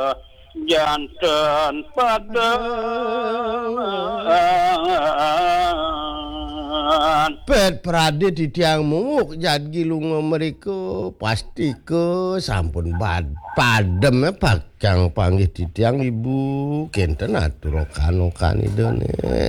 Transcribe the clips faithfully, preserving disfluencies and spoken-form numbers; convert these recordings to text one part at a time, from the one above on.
jantan padangan pet prade di tiang muk jadi lunga mereka pasti ke sampun bad padem ya pakang panggih di tiang ibu kenten atur kanokan idone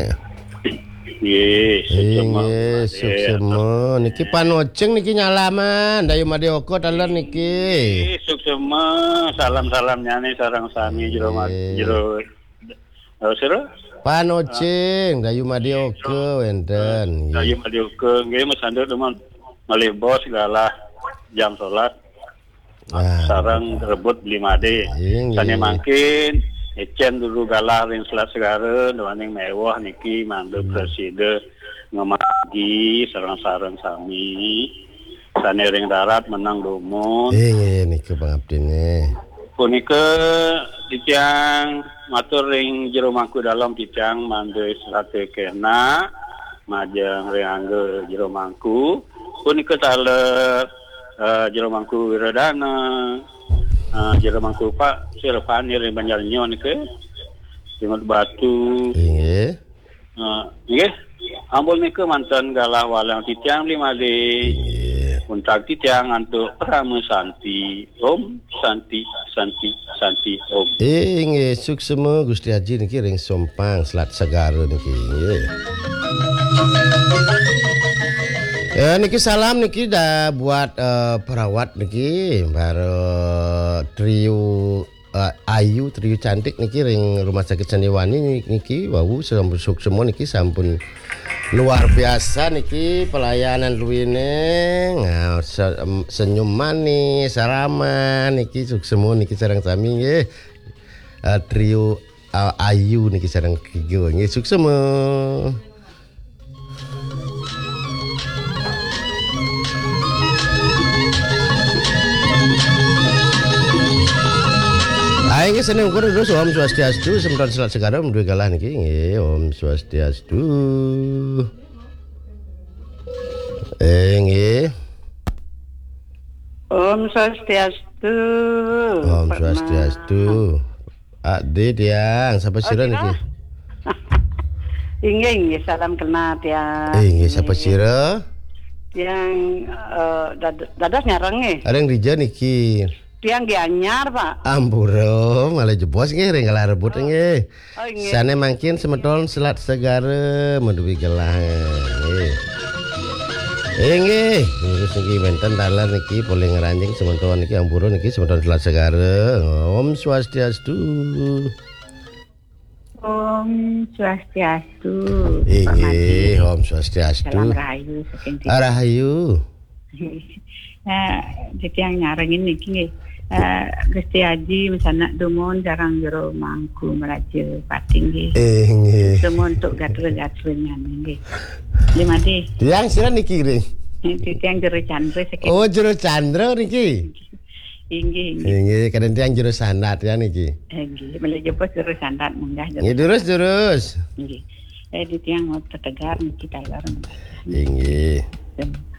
yes yes suksema niki panoceng niki nyalaman dayu madeoko taler niki suksema salam-salamnya nih sarang sami jero jero sira panoceng dayu madeoko wenten dayu madeoko nggih Mas Andor teman malih bos segala jam salat sarang rebut beli made sane mangkin ecen dulu galah ring selat segara doaning mewah niki mandep presiden ngemagi sareng-sareng sami sane ring darat menang domon eh niki pangabdine punika titiang matur ring jero mangku dalam titiang mandhe sate kena majeng ring angge jero mangku punika taler uh, jero mangku wiradana Uh, jero mangku Pak Sirpani ring Banjarnyo niki Timur Batu nggih uh, nggih ampun niku manten galah walang titiang lima D nggih untag titiang antuk Pramu Santi Om Santi Santi Santi Om eh nggih suksema Gusti Haji niki ring Sompang Selat Segara niki nggih ya niki salam niki dah buat uh, perawat niki baru trio uh, ayu trio cantik niki ring Rumah Sakit Sandiwani niki wau sampun semua niki sampun luar biasa niki pelayanan luwine nah, senyum manis sarama niki suksemo niki sareng sami nggih uh, trio uh, ayu niki sareng kigo nggih suksemo. Aing seneng ukur terus Om Swastiastu semprot Selat Segara mendue galah niki nggih Om Swastiastu. Eh nggih. Om Swastiastu. Om Swastiastu. Ade tiang sapa sira niki? Inggih nggih salam kena tiang. Eh nggih sapa sira? Tiang uh, dadas nyareng nggih. Areng rija niki. Tiang Gianyar Pak. Ampura malah jebos nggih ring galah rebut nggih. Oh, oh, sane mangkin semeton Selat Segara menduwi galah nggih. Eh nggih, terus niki wonten taler niki boleh ngeranjing semeton niki ampura niki semeton Selat Segara. Om Swastiastu. Om Swastiastu. Nggih, Om Swastiastu. Salam rahayu saking Rahayu. Nah, titiang nyareng ini nggih. Uh, Gusti Haji misalnya domon jarang jero mangku meraja pating nggih. Eh nggih. Semua untuk gatel-gatelnya nggih. Lima D. Tiang sira niki ring. Tiang jero Chandra saking. Oh, jero Chandra niki. Inggih. Nggih, kadang tiang jero sandat ya niki. Nggih, mele jebos jero sandat munggah jero. Nggih, terus terus. Nggih. Eh di tiang mau tetegar niki talar. Nggih.